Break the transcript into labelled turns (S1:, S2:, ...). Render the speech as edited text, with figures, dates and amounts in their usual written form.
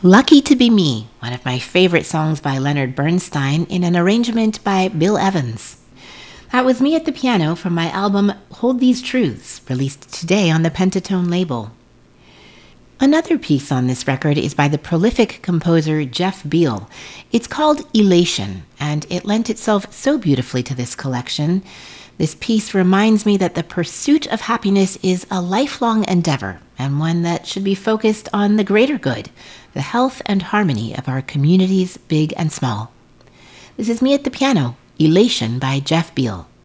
S1: Lucky to Be Me, one of my favorite songs by Leonard Bernstein in an arrangement by Bill Evans. That was me at the piano from my album Hold These Truths, released today on the Pentatone label. Another piece on this record is by the prolific composer Jeff Beal. It's called Elation, and it lent itself so beautifully to this collection. This piece reminds me that the pursuit of happiness is a lifelong endeavor, and one that should be focused on the greater good, the health and harmony of our communities, big and small. This is me at the piano, Elation by Jeff Beal.